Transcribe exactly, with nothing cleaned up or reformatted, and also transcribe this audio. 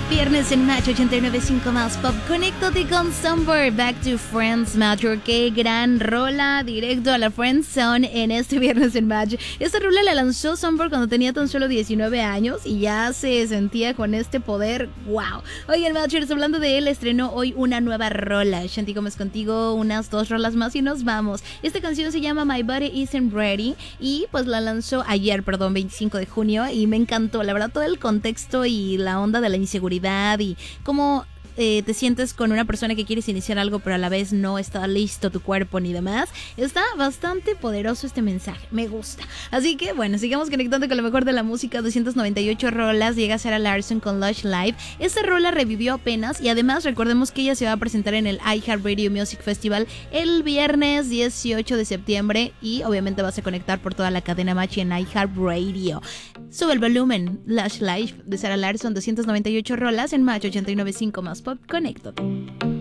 Viernes en Match ochenta y nueve punto cinco más Pop. Conéctate con Somewhere Back to Friends, Match. Qué gran rola, directo a la Friend Zone en este Viernes en Match. Esta rola la lanzó Somewhere cuando tenía tan solo diecinueve años y ya se sentía con este poder. ¡Wow! Oigan, Matchers, hablando de él, estrenó hoy una nueva rola. Shanti Gómez contigo, unas dos rolas más y nos vamos. Esta canción se llama My Body Isn't Ready y pues la lanzó ayer, perdón, veinticinco de junio, y me encantó. La verdad, todo el contexto y la onda de la inseguridad y cómo eh, te sientes con una persona que quieres iniciar algo pero a la vez no está listo tu cuerpo ni demás. Está bastante poderoso este mensaje, me gusta. Así que bueno, sigamos conectando con lo mejor de la música. Doscientas noventa y ocho rolas, llega Sarah Larsson con Lush Live. Esta rola revivió apenas y además recordemos que ella se va a presentar en el iHeartRadio Music Festival el viernes dieciocho de septiembre y obviamente vas a conectar por toda la cadena Match en iHeartRadio. Sube el volumen. Lush Live de Sarah Larsson, doscientas noventa y ocho rolas en Match ochenta y nueve punto cinco más Pop. Conéctate.